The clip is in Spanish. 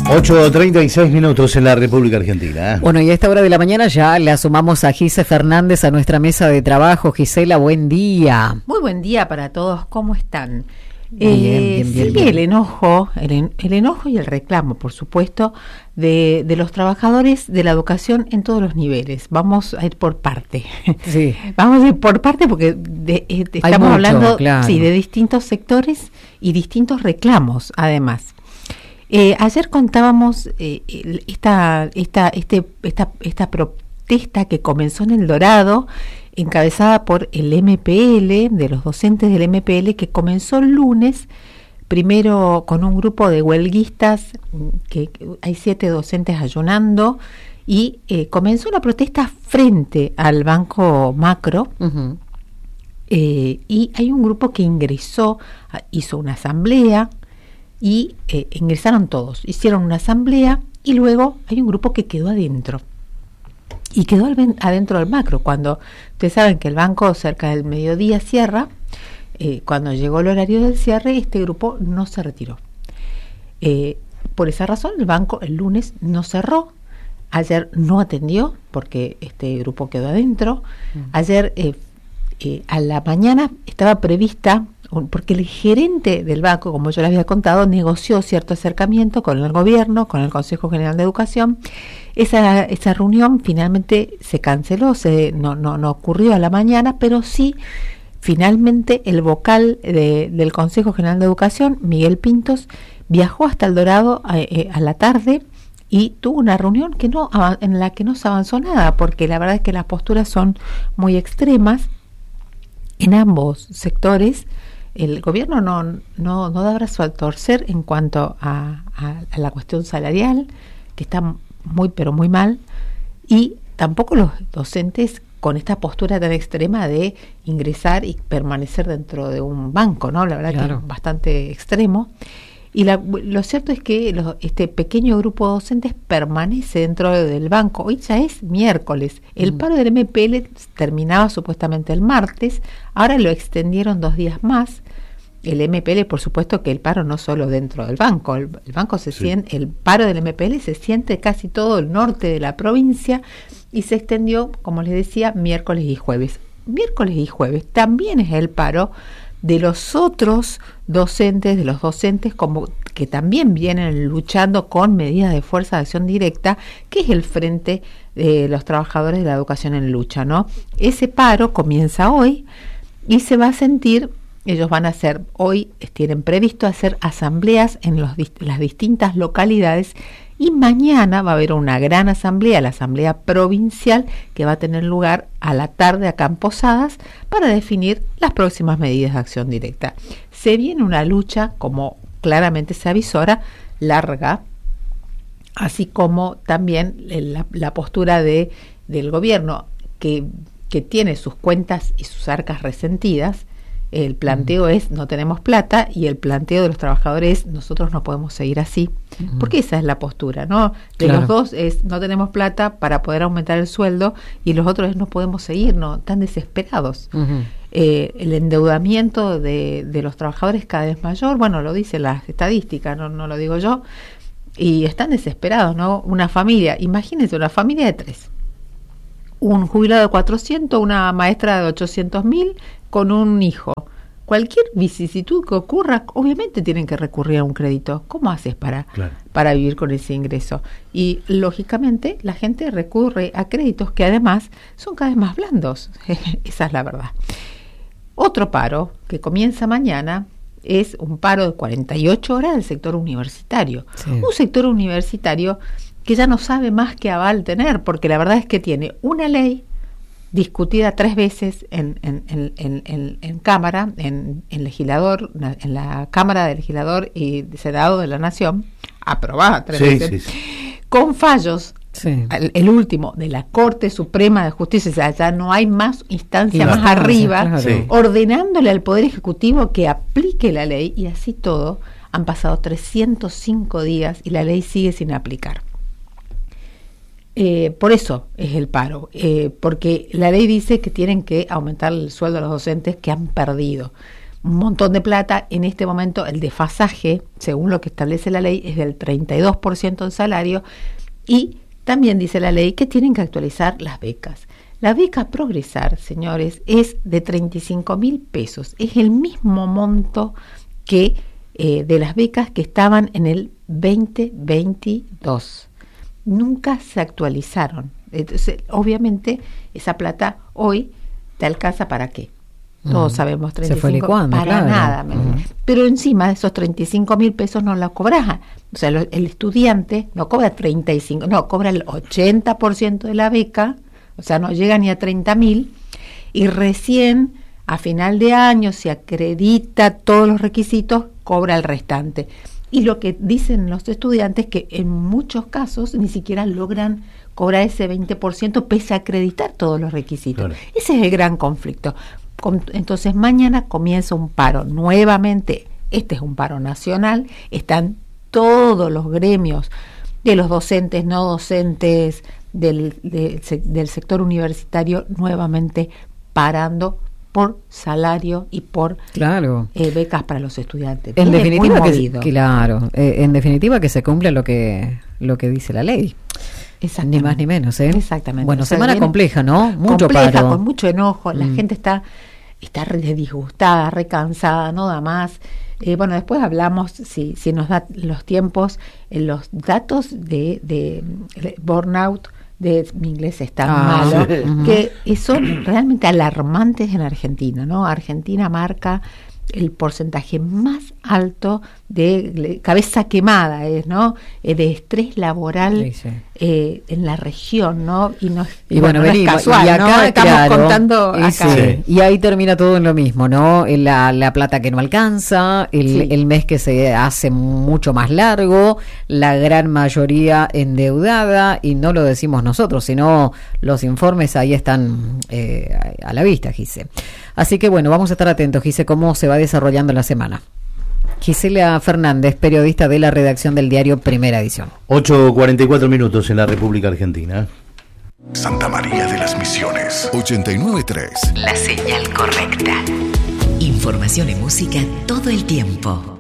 8:36 en la República Argentina. Bueno, y a esta hora de la mañana ya le sumamos a Gise Fernández a nuestra mesa de trabajo. Gisela, buen día. Muy buen día para todos, ¿cómo están? Bien. El enojo y el reclamo, por supuesto, de los trabajadores de la educación en todos los niveles. Vamos a ir por parte. Sí. Vamos a ir por parte porque estamos hablando de distintos sectores y distintos reclamos, además. Ayer contábamos esta protesta que comenzó en El Dorado, encabezada por el MPL, de los docentes del MPL, que comenzó el lunes, primero con un grupo de huelguistas, que hay 7 docentes ayunando, y comenzó una protesta frente al Banco Macro. Uh-huh. Y hay un grupo que ingresó, hizo una asamblea, y ingresaron todos, hicieron una asamblea, y luego hay un grupo que quedó adentro. Y quedó adentro del Macro. Cuando ustedes saben que el banco cerca del mediodía cierra, cuando llegó el horario del cierre, este grupo no se retiró. Por esa razón, el banco el lunes no cerró. Ayer no atendió porque este grupo quedó adentro. Ayer a la mañana estaba prevista, porque el gerente del banco, como yo les había contado, negoció cierto acercamiento con el gobierno, con el Consejo General de Educación. Esa reunión finalmente se canceló, no ocurrió a la mañana, pero sí, finalmente el vocal del Consejo General de Educación, Miguel Pintos, viajó hasta El Dorado a la tarde y tuvo una reunión en la que no se avanzó nada, porque la verdad es que las posturas son muy extremas en ambos sectores. El gobierno no da brazo al torcer en cuanto a la cuestión salarial, que está muy pero muy mal, y tampoco los docentes con esta postura tan extrema de ingresar y permanecer dentro de un banco, ¿no? La verdad claro. Que es bastante extremo. Y lo cierto es que este pequeño grupo de docentes permanece dentro del banco. Hoy ya es miércoles. El paro del MPL terminaba supuestamente el martes, ahora lo extendieron 2 días más. El MPL, por supuesto que el paro no solo dentro del banco, el banco se siente, el paro del MPL se siente casi todo el norte de la provincia y se extendió, como les decía, miércoles y jueves. Miércoles y jueves también es el paro de los otros docentes, de los docentes como que también vienen luchando con medidas de fuerza de acción directa, que es el Frente de los Trabajadores de la Educación en Lucha, ¿no? Ese paro comienza hoy y se va a sentir. Ellos van a hacer, hoy tienen previsto hacer asambleas en las distintas localidades y mañana va a haber una gran asamblea, la asamblea provincial, que va a tener lugar a la tarde acá en Posadas para definir las próximas medidas de acción directa. Se viene una lucha, como claramente se avisora, larga, así como también la postura del gobierno que tiene sus cuentas y sus arcas resentidas. El planteo es no tenemos plata y el planteo de los trabajadores es nosotros no podemos seguir así, porque esa es la postura, ¿no? De claro. Los dos es no tenemos plata para poder aumentar el sueldo y los otros es no podemos seguir, no tan desesperados. El endeudamiento de los trabajadores cada vez mayor, bueno, lo dice la estadística, no lo digo yo, y están desesperados, ¿no? Una familia, imagínense una familia de 3, un jubilado de 400, una maestra de 800.000 con un hijo. Cualquier vicisitud que ocurra, obviamente tienen que recurrir a un crédito. ¿Cómo haces para vivir con ese ingreso? Y lógicamente la gente recurre a créditos que además son cada vez más blandos. Esa es la verdad. Otro paro que comienza mañana es un paro de 48 horas del sector universitario. Sí. Un sector universitario que ya no sabe más qué aval tener, porque la verdad es que tiene una ley discutida 3 veces en Cámara, en legislador, en la Cámara de Legislador y Senado de la Nación, aprobada 3 veces, con fallos, el último de la Corte Suprema de Justicia, o sea, ya no hay más instancia más arriba, ordenándole al Poder Ejecutivo que aplique la ley, y así todo, han pasado 305 días y la ley sigue sin aplicar. Por eso es el paro, porque la ley dice que tienen que aumentar el sueldo a los docentes que han perdido. un montón de plata. En este momento el desfasaje, según lo que establece la ley, es del 32% del salario, y también dice la ley que tienen que actualizar las becas. La beca Progresar, señores, es de 35.000 pesos, es el mismo monto que de las becas que estaban en el 2022. Nunca se actualizaron. Entonces, obviamente, esa plata hoy te alcanza ¿para qué? Todos sabemos, 35, se fue licuando, para claro. nada. Pero encima de esos 35.000 pesos no los cobras. O sea, el estudiante no cobra 35, no, cobra el 80% de la beca, o sea, no llega ni a 30.000, y recién a final de año, si acredita todos los requisitos, cobra el restante. Y lo que dicen los estudiantes, que en muchos casos ni siquiera logran cobrar ese 20% pese a acreditar todos los requisitos. Claro. Ese es el gran conflicto. Entonces mañana comienza un paro nuevamente. Este es un paro nacional. Están todos los gremios de los docentes, no docentes, del sector universitario nuevamente parando por salario y por becas para los estudiantes. En definitiva, en definitiva que se cumpla lo que dice la ley. Ni más ni menos, ¿eh? Exactamente. Bueno, semana compleja, ¿no? Mucho paro. Con mucho enojo. La gente está disgustada, recansada, no da más. Bueno, después hablamos, si nos da los tiempos, los datos de burnout, mi inglés es tan malo, que son realmente alarmantes en Argentina, ¿no? Argentina marca el porcentaje más alto de cabeza quemada, ¿no? De estrés laboral en la región, ¿no? Y bueno, venimos, es casual, y acá, ¿no? Estamos contando acá. Sí. Y ahí termina todo en lo mismo, ¿no? La plata que no alcanza, el mes que se hace mucho más largo, la gran mayoría endeudada, y no lo decimos nosotros, sino los informes ahí están a la vista, Gise. Así que bueno, vamos a estar atentos, Gise, cómo se va desarrollando la semana. Gisela Fernández, periodista de la redacción del diario Primera Edición. 8:44 minutos en la República Argentina. Santa María de las Misiones, 89.3. La señal correcta. Información y música todo el tiempo.